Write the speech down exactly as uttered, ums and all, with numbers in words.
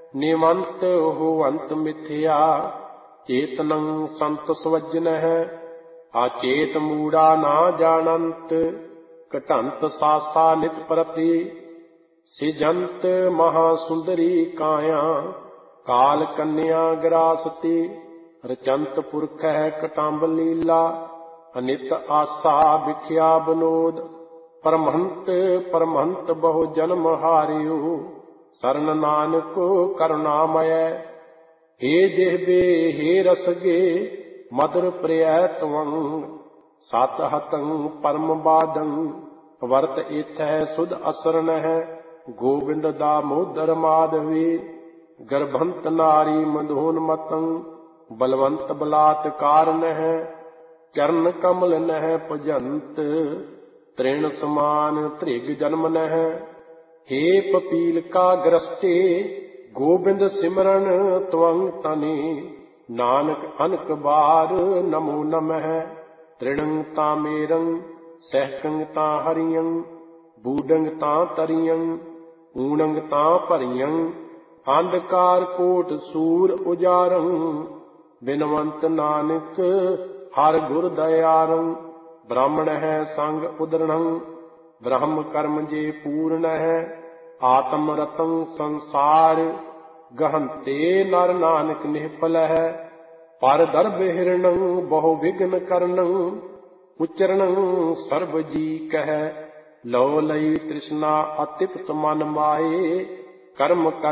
निमंत होवंत मिथ्या चेतनं संत स्वजनः आचेत मूढ़ा ना जानंत कटंत सासा नित प्रति सिजंत महासुंदरी काया काल कन्या ग्रासती रचंत पुरख है कटाम्ब लीला अनित आशा विख्या विनोद परमहंत परमहंत बहु जन्म हारियो शरण नानक करुणामय हे जिह्वे हे रसगे मधुर प्रिय त्वं सत हतं परम बादं वर्त इत्थै सुध असरण है गोविंद दामोदर माधवी गर्भंत नारी मधोन्मतं बलवंत बलात्कार है चरण कमल नह भजंत तृण समान त्रिग जन्म नह हे पपील का ग्रस्ते गोविंद सिमरन त्वं तनि नानक अनक बार नमो नमः तृणं तामेरं सहकं ता हरियं बूढ़ं ता तरियं ऊणं ता परियं अंधकार कोट सूर उजारं बिनवंत नानक हर गुर दयारं ब्राह्मण है संग उदरणं ब्रह्म कर्म जे पूर्ण है आत्म रतं संसार गहंते नर नानक निष्फल है पर दर्भ हिरणं बहु विघ्न करनं उच्चरणं सर्व जी कह लो लई तृष्णा अतिप्त मन माए कर्म कर